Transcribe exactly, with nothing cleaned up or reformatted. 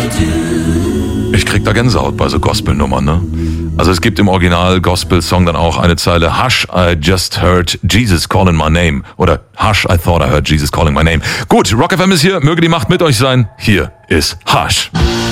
Ich krieg da Gänsehaut bei so Gospel-Nummern, ne? Also es gibt im Original-Gospel-Song dann auch eine Zeile, Hush, I just heard Jesus calling my name. Oder Hush, I thought I heard Jesus calling my name. Gut, Rock F M ist hier, möge die Macht mit euch sein. Hier ist Hush.